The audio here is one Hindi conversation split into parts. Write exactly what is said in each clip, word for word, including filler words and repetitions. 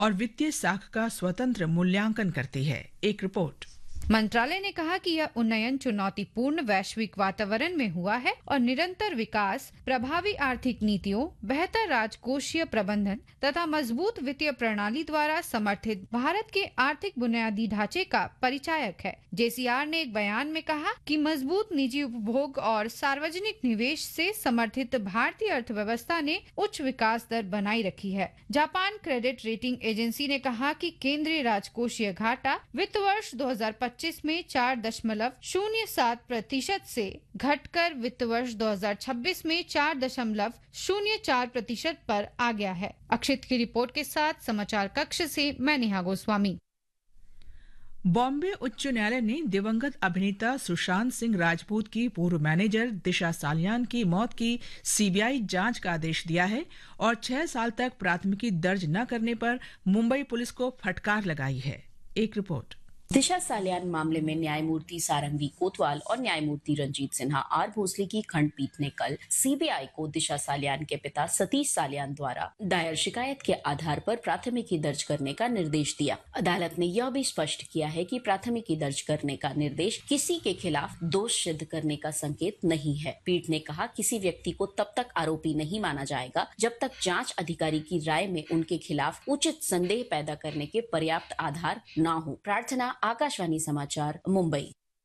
और वित्तीय साख का स्वतंत्र मूल्यांकन करती है। एक रिपोर्ट। मंत्रालय ने कहा कि यह उन्नयन चुनौतीपूर्ण वैश्विक वातावरण में हुआ है और निरंतर विकास, प्रभावी आर्थिक नीतियों, बेहतर राजकोषीय प्रबंधन तथा मजबूत वित्तीय प्रणाली द्वारा समर्थित भारत के आर्थिक बुनियादी ढांचे का परिचायक है। जेसीआर ने एक बयान में कहा कि मजबूत निजी उपभोग और सार्वजनिक निवेश से समर्थित भारतीय अर्थव्यवस्था ने उच्च विकास दर बनाई रखी है। जापान क्रेडिट रेटिंग एजेंसी ने कहा कि केंद्रीय राजकोषीय घाटा वित्त वर्ष दो हजार पच्चीस में चार दशमलव शून्य सात प्रतिशत से घटकर वित्त वर्ष दो हजार छब्बीस में चार दशमलव शून्य चार प्रतिशत पर आ गया है। अक्षित की रिपोर्ट के साथ समाचार कक्ष से मैं नेहा गोस्वामी। बॉम्बे उच्च न्यायालय ने दिवंगत अभिनेता सुशांत सिंह राजपूत की पूर्व मैनेजर दिशा सालियान की मौत की सीबीआई जांच का आदेश दिया है और छह साल तक प्राथमिकी दर्ज न करने पर मुंबई पुलिस को फटकार लगाई है। एक रिपोर्ट। दिशा सालियान मामले में न्यायमूर्ति सारंगी कोतवाल और न्यायमूर्ति रंजीत सिन्हा आर भोसले की खंडपीठ ने कल सीबीआई को दिशा सालियान के पिता सतीश सालियान द्वारा दायर शिकायत के आधार पर प्राथमिकी दर्ज करने का निर्देश दिया। अदालत ने यह भी स्पष्ट किया है कि प्राथमिकी दर्ज करने का निर्देश किसी के खिलाफ दोष सिद्ध करने का संकेत नहीं है। पीठ ने कहा किसी व्यक्ति को तब तक आरोपी नहीं माना जाएगा जब तक जांच अधिकारी की राय में उनके खिलाफ उचित संदेह पैदा करने के पर्याप्त आधार न हो। प्रार्थना, आकाशवाणी समाचार, मुंबई।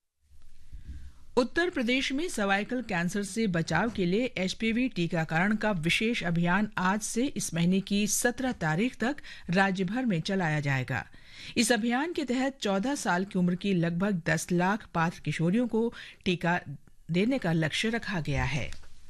उत्तर प्रदेश में सर्वाइकल कैंसर से बचाव के लिए एचपीवी टीकाकरण का विशेष अभियान आज से इस महीने की सत्रह तारीख तक राज्य भर में चलाया जाएगा। इस अभियान के तहत चौदह साल की उम्र की लगभग दस लाख पात्र किशोरियों को टीका देने का लक्ष्य रखा गया है।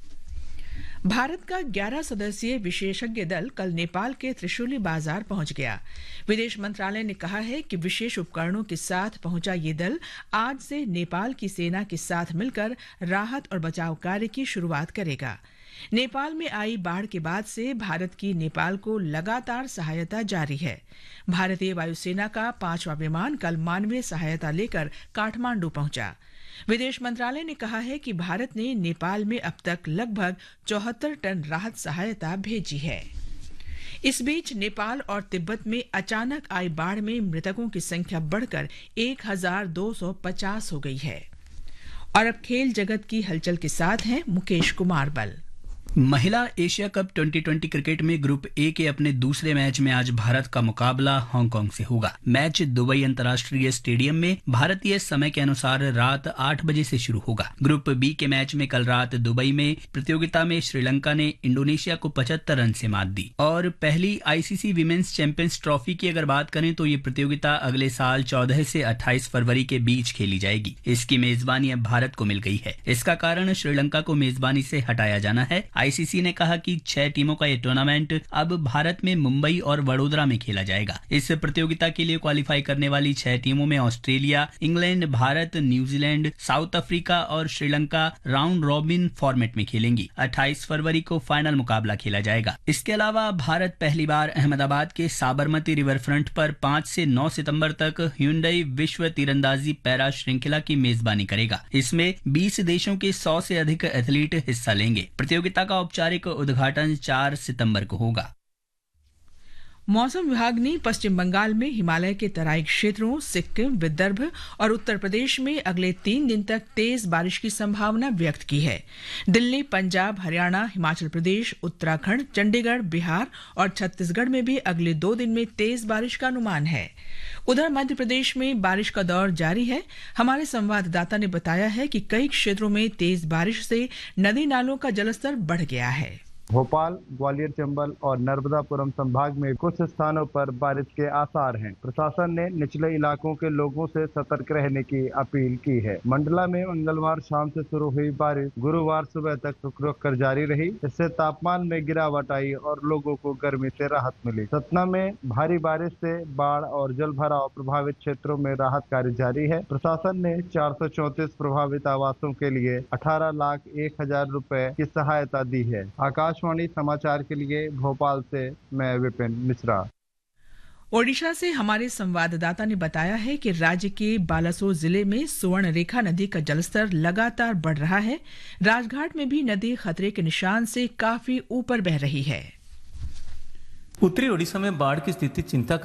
भारत का ग्यारह सदस्यीय विशेषज्ञ दल कल नेपाल के त्रिशूली बाजार पहुंच गया। विदेश मंत्रालय ने कहा है कि विशेष उपकरणों के साथ पहुंचा ये दल आज से नेपाल की सेना के साथ मिलकर राहत और बचाव कार्य की शुरुआत करेगा। नेपाल में आई बाढ़ के बाद से भारत की नेपाल को लगातार सहायता जारी है। भारतीय वायुसेना का पांचवा विमान कल मानवीय सहायता लेकर काठमांडू पहुंचा। विदेश मंत्रालय ने कहा है कि भारत ने नेपाल में अब तक लगभग चौहत्तर टन राहत सहायता भेजी है। इस बीच नेपाल और तिब्बत में अचानक आई बाढ़ में मृतकों की संख्या बढ़कर एक हजार दो सौ पचास हो गई है। और अब खेल जगत की हलचल के साथ हैं मुकेश कुमार बल। महिला Asia cup twenty twenty cricket में ग्रुप ए के अपने दूसरे मैच में आज भारत का मुकाबला हांगकांग से होगा। मैच दुबई अंतर्राष्ट्रीय स्टेडियम में भारतीय समय के अनुसार रात आठ बजे से शुरू होगा। ग्रुप बी के मैच में कल रात दुबई में प्रतियोगिता में श्रीलंका ने इंडोनेशिया को पचहत्तर रन से मात दी। और पहली आईसीसी विमेंस चैंपियंस ट्रॉफी की अगर बात करें तो ये प्रतियोगिता अगले साल चौदह से अट्ठाईस फरवरी के बीच खेली जाएगी। इसकी मेजबानी अब भारत को मिल गई है। इसका कारण श्रीलंका को मेजबानी से हटाया जाना है। आईसीसी ने कहा कि छह टीमों का ये टूर्नामेंट अब भारत में मुंबई और वडोदरा में खेला जाएगा। इस प्रतियोगिता के लिए क्वालिफाई करने वाली छह टीमों में Australia, England, Bharat, New Zealand, south Africa और श्रीलंका राउंड रॉबिन फॉर्मेट में खेलेंगी। अट्ठाईस फरवरी को फाइनल मुकाबला खेला जाएगा। इसके अलावा भारत पहली बार अहमदाबाद के साबरमती रिवर फ्रंट पर पांच से नौ सितंबर तक ह्यूंडई विश्व तीरंदाजी पैरा श्रृंखला की मेजबानी करेगा। इसमें बीस देशों के सौ से अधिक एथलीट हिस्सा लेंगे। प्रतियोगिता का औपचारिक उद्घाटन चार सितंबर को होगा। मौसम विभाग ने पश्चिम बंगाल में हिमालय के तराई क्षेत्रों, सिक्किम, विदर्भ और उत्तर प्रदेश में अगले तीन दिन तक तेज बारिश की संभावना व्यक्त की है। दिल्ली, पंजाब, हरियाणा, हिमाचल प्रदेश, उत्तराखंड, चंडीगढ़, बिहार और छत्तीसगढ़ में भी अगले दो दिन में तेज बारिश का अनुमान है। उधर मध्य प्रदेश में बारिश का दौर जारी है। हमारे संवाददाता ने बताया है कि कई क्षेत्रों में तेज बारिश से नदी नालों का जलस्तर बढ़ गया है। भोपाल, ग्वालियर, चंबल और नर्मदापुरम संभाग में कुछ स्थानों पर बारिश के आसार हैं। प्रशासन ने निचले इलाकों के लोगों से सतर्क रहने की अपील की है। मंडला में मंगलवार शाम से शुरू हुई बारिश गुरुवार सुबह तक रुक रुक कर जारी रही। इससे तापमान में गिरावट आई और लोगों को गर्मी से राहत मिली। सतना में भारी बारिश से बाढ़ और जल भराव प्रभावित क्षेत्रों में राहत कार्य जारी है। प्रशासन ने चार सौ चौंतीस प्रभावित आवासों के लिए अठारह लाख एक हजार रुपए की सहायता दी है। आकाश आकाशवाणी समाचार के लिए भोपाल से मैं विपिन मिश्रा। ओडिशा से हमारे संवाददाता ने बताया है कि राज्य के बालासोर जिले में सुवर्ण रेखा नदी का जलस्तर लगातार बढ़ रहा है। राजघाट में भी नदी खतरे के निशान से काफी ऊपर बह रही है। उत्तरी ओडिशा में बाढ़ की स्थिति चिंता